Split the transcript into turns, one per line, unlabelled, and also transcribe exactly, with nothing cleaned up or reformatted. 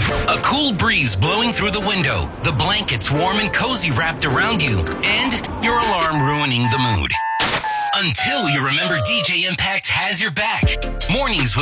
A cool breeze blowing through the window, the blankets warm and cozy wrapped around you, and your alarm ruining the mood. Until you remember D J Impact has your back. Mornings with